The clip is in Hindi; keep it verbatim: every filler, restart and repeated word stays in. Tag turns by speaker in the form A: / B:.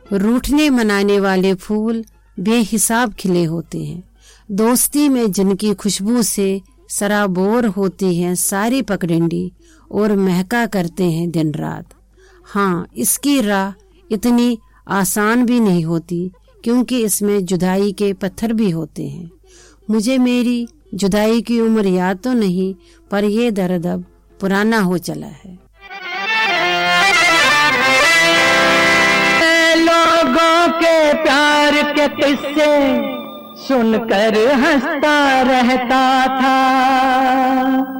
A: रूठने मनाने वाले फूल बेहिसाब खिले होते हैं। दोस्ती में जिनकी खुशबू से सराबोर होती हैं सारी पगडंडी और महका करते हैं दिन रात। हाँ, इसकी राह इतनी आसान भी नहीं होती, क्योंकि इसमें जुदाई के पत्थर भी होते हैं। मुझे मेरी जुदाई की उम्र याद तो नहीं, पर यह दर्द अब पुराना हो चला है।
B: लोगों के प्यार के किस्से सुनकर हंसता रहता था,